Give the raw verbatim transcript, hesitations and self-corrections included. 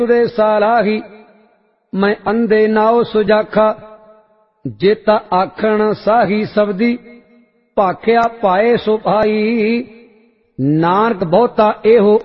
दे सालाही मैं अंधे नाओ सुजाखा जेता आखण साही सबदी भाख्या पाए सो भाई नानक बहुता एहो